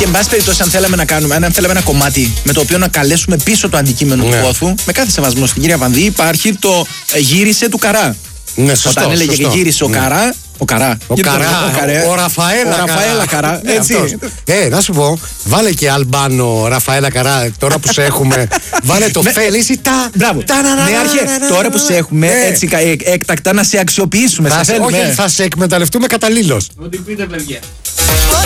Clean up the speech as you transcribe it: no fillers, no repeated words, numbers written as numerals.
εν πάση περιπτώσει, αν θέλαμε ένα κομμάτι με το οποίο να καλέσουμε πίσω το αντικείμενο του πόθου, με κάθε σεβασμό στην κυρία Βανδύ, υπάρχει το γύρισε του Καρά. Ναι, σωστό, όταν έλεγε σωστό. Γύρισε ο Καρά. Ο Ραφαέλα Καρά. Έτσι. Να σου πω, βάλε και Αλμπάνο Ραφαέλα Καρά, τώρα που σε έχουμε. Βάλε το Φέληση. Μπράβο. Ναι, Άρχε, τώρα που σε έχουμε, έτσι έκτακτα να σε αξιοποιήσουμε. Όχι, θα σε εκμεταλλευτούμε καταλήλως. Ό,τι πείτε, παιδιά.